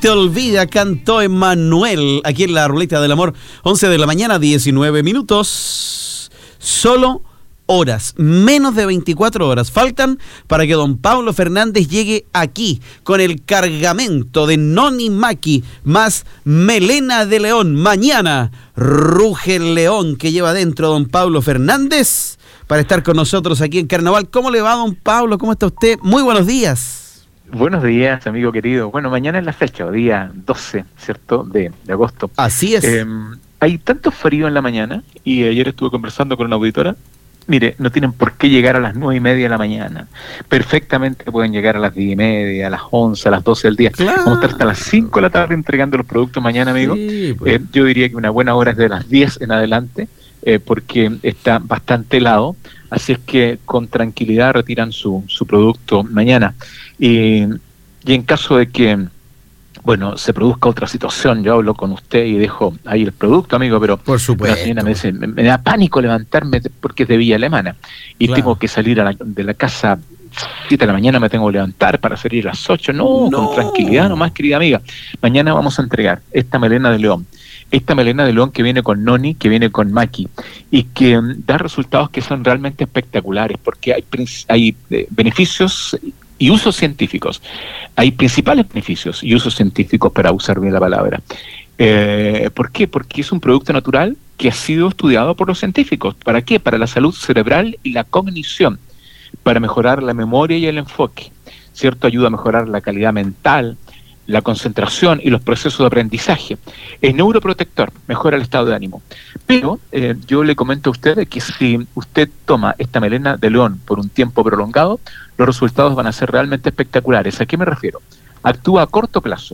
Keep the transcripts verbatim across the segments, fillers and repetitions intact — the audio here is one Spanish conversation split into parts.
Te olvida, cantó Emmanuel aquí en la Ruleta del Amor, once de la mañana, diecinueve minutos. Solo horas, menos de veinticuatro horas faltan para que don Pablo Fernández llegue aquí con el cargamento de Noni Maki más melena de león. Mañana ruge el león que lleva dentro don Pablo Fernández para estar con nosotros aquí en Carnaval. ¿Cómo le va, don Pablo? ¿Cómo está usted? Muy buenos días. Buenos días, amigo querido. Bueno, mañana es la fecha, día doce, ¿cierto?, de, de agosto. Así es. Eh, hay tanto frío en la mañana, y ayer estuve conversando con una auditora. Mire, no tienen por qué llegar a las nueve y media de la mañana. Perfectamente pueden llegar a las diez y media, a las once, a las doce del día. Claro. Vamos a estar hasta las cinco de la tarde entregando los productos mañana, amigo. Sí, pues. eh, yo diría que una buena hora es de las diez en adelante, eh, porque está bastante helado. Así es que con tranquilidad retiran su, su producto mañana. Y, y en caso de que, bueno, se produzca otra situación, yo hablo con usted y dejo ahí el producto, amigo, pero por supuesto. la señora me dice, me, me da pánico levantarme porque es de Villa Alemana y Claro. tengo que salir a la, de la casa siete de la mañana, me tengo que levantar para salir a las ocho. No, No. con tranquilidad nomás, querida amiga. Mañana vamos a entregar esta melena de león. Esta melena de león que viene con Noni, que viene con Maki, y que um, da resultados que son realmente espectaculares, porque hay, hay eh, beneficios y usos científicos. Hay principales beneficios y usos científicos, para usar bien la palabra. Eh, ¿Por qué? Porque es un producto natural que ha sido estudiado por los científicos. ¿Para qué? Para la salud cerebral y la cognición, para mejorar la memoria y el enfoque, ¿cierto? Ayuda a mejorar la calidad mental, la concentración y los procesos de aprendizaje. Es neuroprotector, mejora el estado de ánimo. Pero eh, yo le comento a usted que si usted toma esta melena de león por un tiempo prolongado, los resultados van a ser realmente espectaculares. ¿A qué me refiero? Actúa a corto plazo.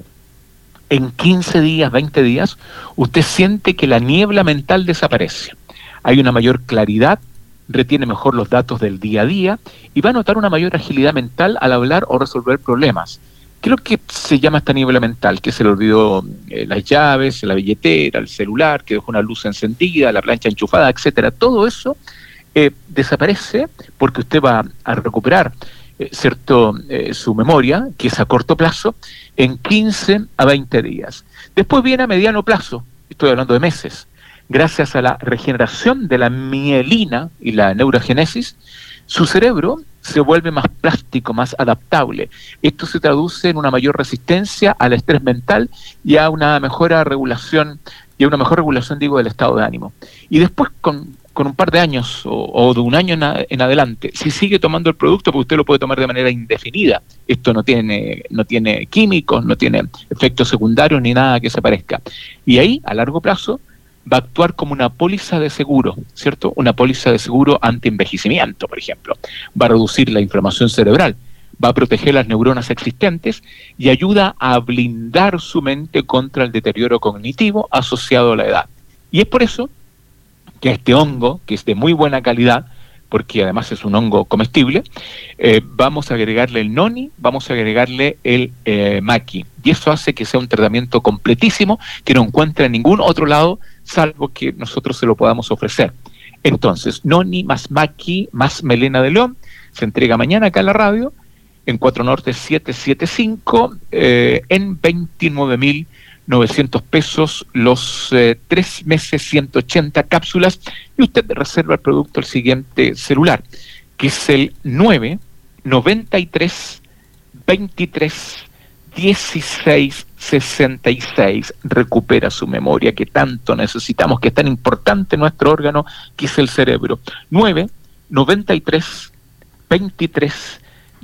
En quince días, veinte días, usted siente que la niebla mental desaparece. Hay una mayor claridad, retiene mejor los datos del día a día y va a notar una mayor agilidad mental al hablar o resolver problemas. ¿Qué es lo que se llama esta niebla mental? Que se le olvidó eh, las llaves, la billetera, el celular, que dejó una luz encendida, la plancha enchufada, etcétera. Todo eso eh, desaparece porque usted va a recuperar eh, cierto eh, su memoria, que es a corto plazo, en quince a veinte días. Después viene a mediano plazo, estoy hablando de meses. Gracias a la regeneración de la mielina y la neurogénesis, su cerebro se vuelve más plástico, más adaptable. Esto se traduce en una mayor resistencia al estrés mental y a una mejor regulación, y a una mejor regulación, digo, del estado de ánimo. Y después, con, con un par de años o, o de un año en, a, en adelante, si sigue tomando el producto, pues usted lo puede tomar de manera indefinida. Esto no tiene, no tiene químicos, no tiene efectos secundarios ni nada que se parezca. Y ahí, a largo plazo, va a actuar como una póliza de seguro, ¿cierto? Una póliza de seguro anti-envejecimiento, por ejemplo. Va a reducir la inflamación cerebral, va a proteger las neuronas existentes y ayuda a blindar su mente contra el deterioro cognitivo asociado a la edad. Y es por eso que a este hongo, que es de muy buena calidad, porque además es un hongo comestible, eh, vamos a agregarle el Noni, vamos a agregarle el eh, Maki. Y eso hace que sea un tratamiento completísimo que no encuentra en ningún otro lado, salvo que nosotros se lo podamos ofrecer. Entonces, Noni más Maki más melena de león se entrega mañana acá en la radio, en Cuatro Norte setecientos setenta y cinco, eh, en veintinueve mil novecientos pesos, los eh, tres meses, ciento ochenta cápsulas, y usted reserva el producto al siguiente celular, que es el nueve noventa y tres veintitrés dieciséis sesenta y seis. Recupera su memoria, que tanto necesitamos, que es tan importante nuestro órgano, que es el cerebro. nueve noventa y tres veintitrés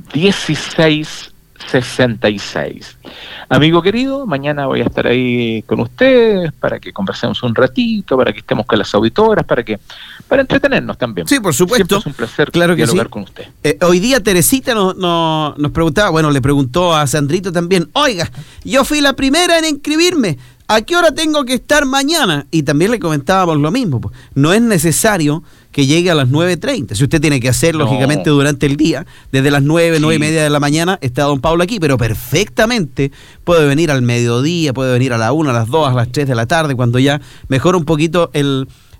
dieciséis sesenta y seis. Amigo querido, mañana voy a estar ahí con ustedes para que conversemos un ratito, para que estemos con las auditoras, para que para entretenernos también. Sí, por supuesto. Siempre es un placer, claro que dialogar sí. con usted. Eh, hoy día Teresita nos, nos, nos preguntaba, bueno, le preguntó a Sandrito también, oiga, yo fui la primera en inscribirme, ¿a qué hora tengo que estar mañana? Y también le comentábamos lo mismo, pues. No es necesario que llegue a las nueve treinta. Si usted tiene que hacer, No. lógicamente, durante el día, desde las nueve, Sí. nueve y media de la mañana, está don Pablo aquí, pero perfectamente puede venir al mediodía, puede venir a la una, a las dos, a las tres de la tarde, cuando ya mejora un poquito el,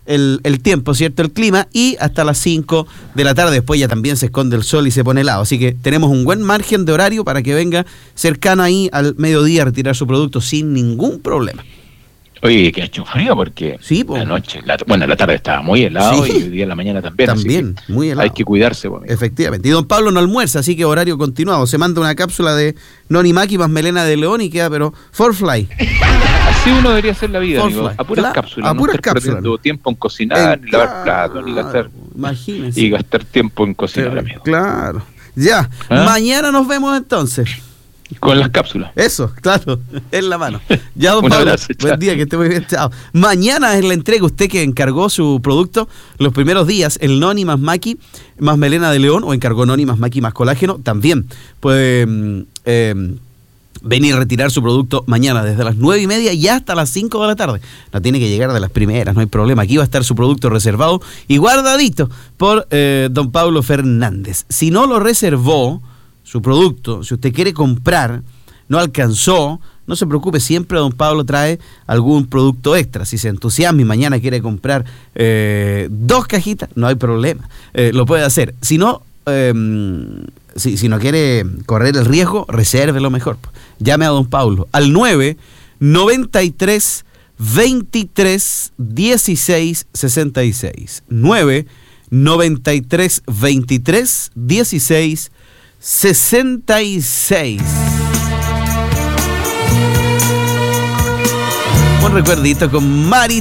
el, el tiempo, ¿cierto? El clima, y hasta las cinco de la tarde, después ya también se esconde el sol y se pone helado. Así que tenemos un buen margen de horario para que venga cercano ahí al mediodía a retirar su producto sin ningún problema. Oye, que ha hecho frío porque sí, po. la noche, la, bueno, la tarde estaba muy helado, sí. Y hoy día en la mañana también. También, muy helado. Hay que cuidarse, po, efectivamente. Y don Pablo no almuerza, así que horario continuado. Se manda una cápsula de Noni Maki más melena de león y queda, pero for fly. Así uno debería hacer la vida, for amigo. Fly. A puras Cla- cápsulas. A no puras estar cápsulas. perdiendo tiempo en cocinar, eh, ni lavar claro, platos, ni gastar. Imagínense. Y gastar tiempo en cocinar, Pero, amigo. Claro. Ya. ¿Ah? Mañana nos vemos entonces. Con las cápsulas. Eso, claro, en la mano. Ya, don Un Pablo, abrazo, buen día, que esté muy bien, chao. Mañana es la entrega, usted que encargó su producto los primeros días, el Noni más Maki, más melena de león, o encargó Noni más Maki más colágeno, también puede eh, venir a retirar su producto mañana desde las nueve y media y hasta las cinco de la tarde. No tiene que llegar de las primeras, no hay problema. Aquí va a estar su producto reservado y guardadito por eh, don Pablo Fernández. Si no lo reservó, su producto, si usted quiere comprar, no alcanzó, no se preocupe, siempre don Pablo trae algún producto extra. Si se entusiasma y mañana quiere comprar eh, dos cajitas, no hay problema, eh, lo puede hacer. Si no, eh, si, si no quiere correr el riesgo, resérvelo mejor. Llame a don Pablo al nueve noventa y tres veintitrés dieciséis sesenta y seis. nueve noventa y tres veintitrés dieciséis sesenta y seis. Un recuerdito con Mari